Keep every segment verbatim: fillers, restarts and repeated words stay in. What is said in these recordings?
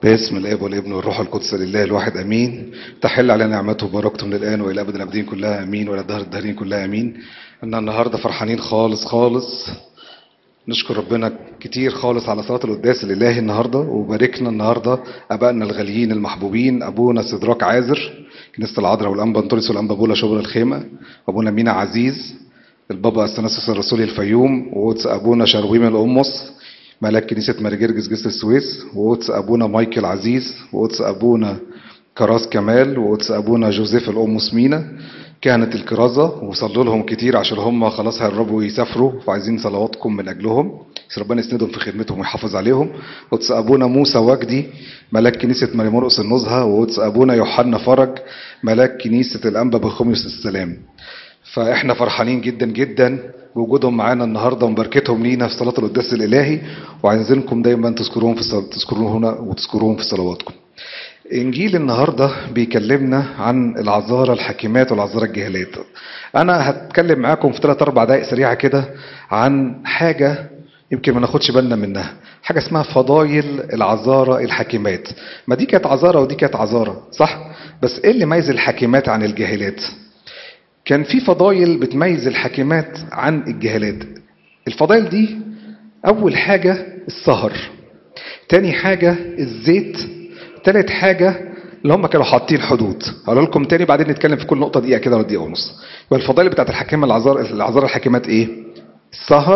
باسم الاب والابن والروح القدس لله الواحد امين. تحل علينا نعمته وبركته من الان والى ابد الابدين كلها امين، والى الدهر الدهرين كلها امين. ان النهارده فرحانين خالص خالص، نشكر ربنا كتير خالص على صلاه القداس الالهي النهارده، وباركنا النهارده ابائنا الغاليين المحبوبين، ابونا سدراك عازر كنيسه العذراء والانبا انطونيوس والانبا بولا شبر الخيمه، وابونا مينا عزيز البابا اثناسيوس الرسولي الفيوم، وقدس ابونا شرويم القمص ملاك كنيسة ماري جرجس جسر السويس، وقدس أبونا مايكل عزيز، وقدس أبونا كراس كمال، وقدس أبونا جوزيف القمص مينا كانت الكرازة، وصلوا لهم كتير عشان هم خلاص هيقربوا يسافروا، فعايزين صلواتكم من أجلهم، ربنا يسندهم في خدمتهم ويحافظ عليهم. وقدس أبونا موسى وجدي ملاك كنيسة ماري مرقس النزهة، وقدس أبونا يوحنا فرج ملاك كنيسة الأنبا بخوميوس السلام. فإحنا فرحانين جدا جدا بوجودهم معانا النهارده ومباركتهم لينا في صلاه القداس الالهي، وعايزينكم دايما تذكروهم في تذكروهم هنا وتذكروهم في صلواتكم. انجيل النهارده بيكلمنا عن العذارى الحكيمات والعذارى الجاهلات. انا هتكلم معاكم في ثلاث اربع دقائق سريعه كده عن حاجه يمكن ما ناخدش بالنا منها، حاجه اسمها فضايل العذارى الحكيمات. ما دي كانت عذارى ودي كانت عذارى، صح؟ بس ايه اللي ميز الحكيمات عن الجاهلات؟ كان في فضايل بتميز الحكيمات عن الجهالات. الفضايل دي اول حاجة السهر، تاني حاجة الزيت، تالت حاجة اللي هم كانوا حاطين حدود. هقول لكم تاني بعدين نتكلم في كل نقطة دقيقة كده ولا دقيقة ونص. يبقى الفضايل بتاعت الحكيمة العذار العذار الحكيمات ايه؟ السهر،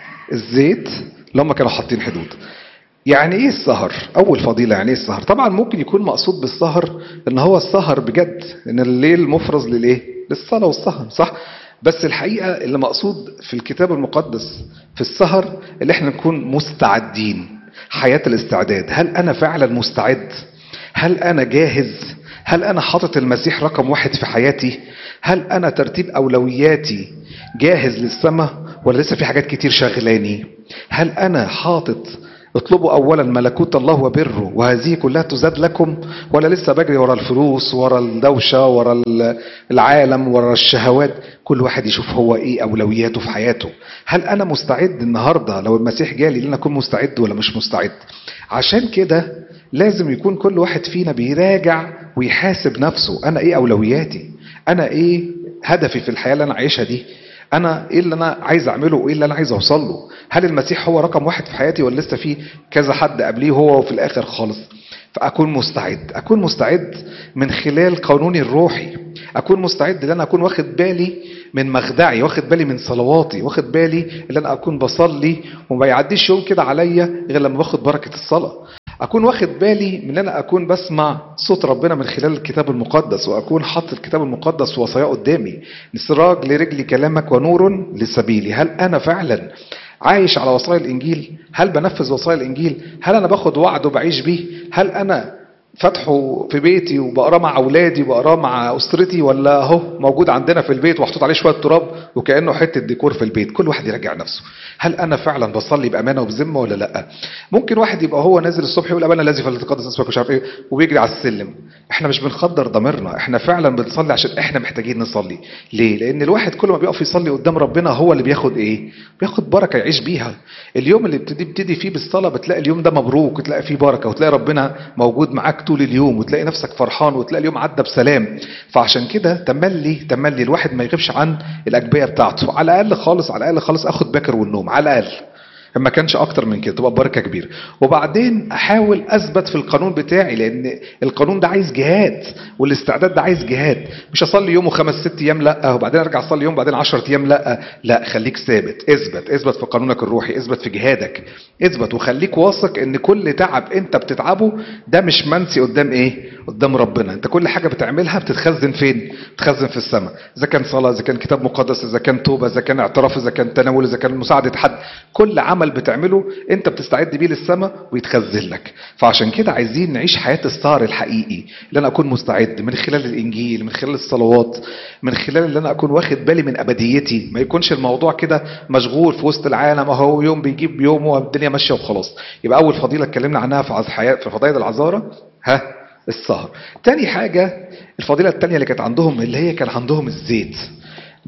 الزيت، اللي هم كانوا حاطين حدود. يعني ايه السهر؟ اول فضيله يعني ايه السهر؟ طبعا ممكن يكون مقصود بالسهر ان هو السهر بجد، ان الليل مفرز للايه؟ للصلاه والسهر، صح؟ بس الحقيقه اللي مقصود في الكتاب المقدس في السهر اللي احنا نكون مستعدين، حياه الاستعداد. هل انا فعلا مستعد؟ هل انا جاهز؟ هل انا حاطط المسيح رقم واحد في حياتي؟ هل انا ترتيب اولوياتي جاهز للسماء ولا لسه في حاجات كتير شغلاني؟ هل انا حاطط اطلبوا اولا ملكوت الله وبره وهذه كلها تزاد لكم، ولا لسه بجري ورا الفلوس، ورا الدوشه، ورا العالم، ورا الشهوات؟ كل واحد يشوف هو ايه اولوياته في حياته. هل انا مستعد النهارده لو المسيح جالي ان انا اكون مستعد ولا مش مستعد؟ عشان كده لازم يكون كل واحد فينا بيراجع ويحاسب نفسه، انا ايه اولوياتي؟ انا ايه هدفي في الحياه اللي انا عايشها دي؟ انا ايه اللي انا عايز اعمله وايه اللي انا عايز اوصل له؟ هل المسيح هو رقم واحد في حياتي ولا لسه في كذا حد قبليه هو في الاخر خالص؟ فاكون مستعد، اكون مستعد من خلال قانوني الروحي، اكون مستعد ان انا اكون واخد بالي من مخدعي، واخد بالي من صلواتي، واخد بالي ان انا اكون بصلي وما يعديش يوم كده عليا غير لما باخد بركه الصلاه. اكون واخد بالي من ان انا اكون بسمع صوت ربنا من خلال الكتاب المقدس، واكون حاطط الكتاب المقدس وصاياه قدامي، سراج لرجلي كلامك ونور لسبيلي. هل انا فعلا عايش على وصايا الانجيل؟ هل بنفذ وصايا الانجيل؟ هل انا باخد وعد وبعيش بيه؟ هل انا فتحه في بيتي وبقراه مع اولادي وبقراه مع اسرتي، ولا اهو موجود عندنا في البيت ومحطوط عليه شويه تراب وكانه حته ديكور في البيت؟ كل واحد يراجع نفسه. هل انا فعلا بصلي بامانه وبذمه ولا لا؟ ممكن واحد يبقى هو نازل الصبح يقول ابانا الذي فليتقدس اسمك مش عارف ايه وبيجري على السلم. احنا مش بنخدر ضميرنا، احنا فعلا بنصلي عشان احنا محتاجين نصلي. ليه؟ لان الواحد كل ما بيقف يصلي قدام ربنا هو اللي بياخد ايه؟ بياخد بركه يعيش بيها. اليوم اللي بتبتدي بتدي فيه بالصلاه بتلاقي اليوم ده مبروك، وتلاقي فيه بركه، وتلاقي ربنا موجود معاك طول اليوم، وتلاقي نفسك فرحان، وتلاقي اليوم عدى بسلام. فعشان كده تملي تملي الواحد ما يغيبش عن الاجبيه بتاعته، على الاقل خالص على الاقل خالص اخد باكر والنوم على الاقل، ما كانش اكتر من كده، تبقى بركه كبيره. وبعدين احاول اثبت في القانون بتاعي، لان القانون ده عايز جهاد، والاستعداد ده عايز جهاد. مش اصلي يوم وخمس ست ايام لا، وبعدين ارجع اصلي يوم بعدين عشرة ايام لا. لا، خليك ثابت، اثبت اثبت في قانونك الروحي، اثبت في جهادك، اثبت وخليك واثق ان كل تعب انت بتتعبه ده مش منسي قدام ايه؟ قدام ربنا. انت كل حاجه بتعملها بتتخزن فين؟ بتتخزن في السماء. اذا كان صلاه، اذا كان كتاب مقدس، اذا كان توبه، اذا كان اعتراف، اذا كان تناول، اذا كان مساعده حد، كل عمل بتعمله انت بتستعد بيه للسماء ويتخزن لك. فعشان كده عايزين نعيش حياه السهر الحقيقي، اللي انا اكون مستعد من خلال الانجيل، من خلال الصلوات، من خلال اللي انا اكون واخد بالي من ابديتي. ما يكونش الموضوع كده مشغول في وسط العالم، اهو يوم بيجيب يومه والدنيا ماشيه وخلاص. يبقى اول فضيله اتكلمنا عنها في حياه في فضائل العذارى ها السهر. تاني حاجه الفضيله الثانيه اللي كانت عندهم اللي هي كان عندهم الزيت.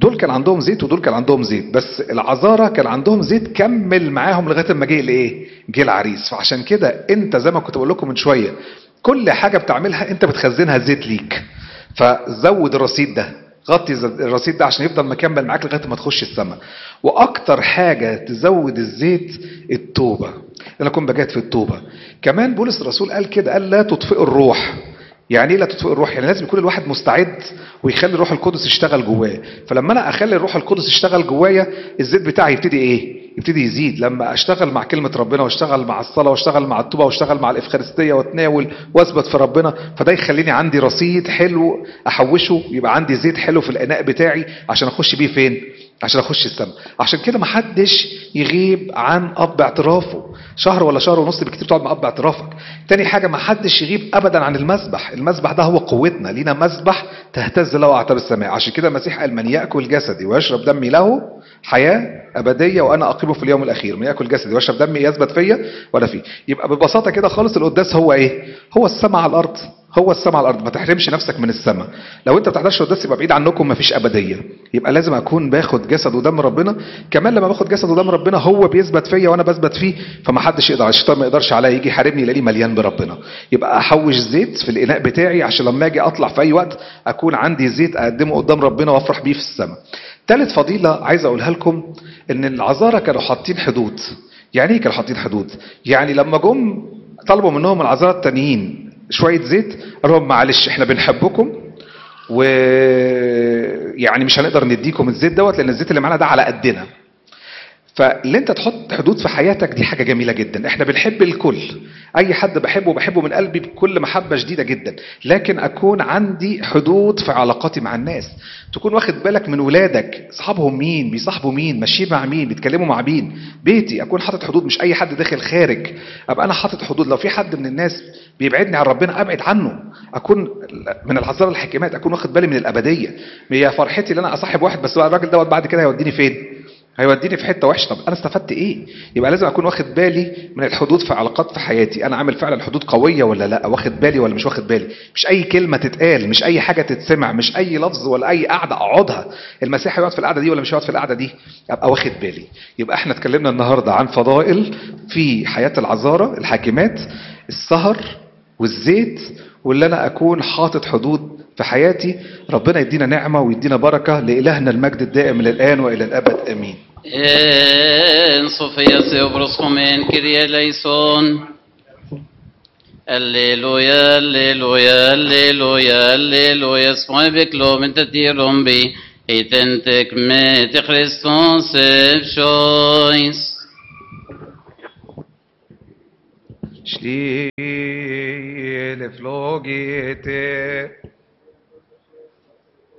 دول كان عندهم زيت ودول كان عندهم زيت، بس العذارى كان عندهم زيت كمل معاهم لغايه ما جه الايه؟ جه العريس. فعشان كده انت زي ما كنت بقول لكم من شويه، كل حاجه بتعملها انت بتخزنها زيت ليك، فزود الرصيد ده، غطي الرصيد ده عشان يفضل مكمل معاك لغايه ما تخش السماء. واكتر حاجه تزود الزيت التوبه، انا اكون بجاهد في التوبه. كمان بولس الرسول قال كده، قال لا تطفئوا الروح. يعني ايه لا تطفئ الروح؟ يعني لازم يكون الواحد مستعد ويخلي الروح القدس يشتغل جواه. فلما انا اخلي الروح القدس يشتغل جوايا، الزيت بتاعي يبتدي ايه؟ يبتدي يزيد. لما اشتغل مع كلمه ربنا واشتغل مع الصلاه واشتغل مع التوبه واشتغل مع الافخارستيه واتناول واثبت في ربنا، فده يخليني عندي رصيد حلو احوشه، يبقى عندي زيت حلو في الاناء بتاعي عشان اخش بيه فين؟ عشان اخش السماء. عشان كده محدش يغيب عن اب اعترافه شهر ولا شهر ونص بكتير تقعد مع اب اعترافك. تاني حاجه، محدش يغيب ابدا عن المسبح. المسبح ده هو قوتنا، لينا مسبح تهتز له اعتاب السماء. عشان كده المسيح قال من ياكل جسدي ويشرب دمي له حياه ابديه وانا اقيمه في اليوم الاخير. من ياكل جسدي ويشرب دمي يثبت فيا ولا فيه. يبقى ببساطه كده خالص، القداس هو ايه؟ هو السماء على الارض. هو السماء على الارض. ما تحرمش نفسك من السماء. لو انت ما بتحضرش القداس يبقى بعيد عنكم، ما فيش ابديه. يبقى لازم اكون باخد جسد ودم ربنا. كمان لما باخد جسد ودم ربنا هو بيثبت فيا وانا بثبت فيه، فما حدش يقدر، الشيطان ما يقدرش عليا يجي يحاربني يلاقيني مليان بربنا. يبقى احوش زيت في الاناء بتاعي عشان لما اجي اطلع في اي وقت اكون عندي زيت اقدمه قدام ربنا وافرح بيه في السماء. ثالث فضيله عايز اقولها لكم، ان العذارى كانوا حاطين حدود. يعني ايه كانوا حاطين حدود؟ يعني لما جم طلبوا منهم العذارى التانيين شويه زيت، قال لهم معلش احنا بنحبكم ويعني مش هنقدر نديكم الزيت دوت، لان الزيت اللي معانا ده على قدنا. فاللي انت تحط حدود في حياتك دي حاجه جميله جدا. احنا بنحب الكل، اي حد بحبه بحبه من قلبي بكل محبه شديده جدا، لكن اكون عندي حدود في علاقاتي مع الناس. تكون واخد بالك من ولادك، اصحابهم مين، بيصاحبوا مين، ماشيين مع مين، بيتكلموا مع مين. بيتي اكون حاطط حدود، مش اي حد داخل خارج. ابقى انا حاطط حدود. لو في حد من الناس بيبعدني عن ربنا ابعد عنه. اكون من العذارى الحكيمات، اكون واخد بالي من الابديه. هي فرحتي ان انا اصاحب واحد بس الراجل دوت بعد كده هيوديني فين؟ هيوديني في حته وحشه. طب انا استفدت ايه؟ يبقى لازم اكون واخد بالي من الحدود في علاقات في حياتي. انا عامل فعلا حدود قويه ولا لا؟ واخد بالي ولا مش واخد بالي؟ مش اي كلمه تتقال، مش اي حاجه تتسمع، مش اي لفظ ولا اي قعده اقعدها. المسيح هيقعد في القعده دي ولا مش هيقعد في القعده دي؟ ابقى واخد بالي. يبقى احنا اتكلمنا النهارده عن فضائل في حياه العذارى الحاكمات، السهر والزيت، واللي انا اكون حاطط حدود في حياتي. ربنا يدينا نعمة ويدينا بركة. لإلهنا المجد الدائم من الآن وإلى الأبد آمين. En Sofia Seobroscomen Kyrie eleison. Alleluia, alleluia, alleluia, alleluia. Smoibek lo mentatirum bi. Etentek met Christos ebshois. Schliele flogete.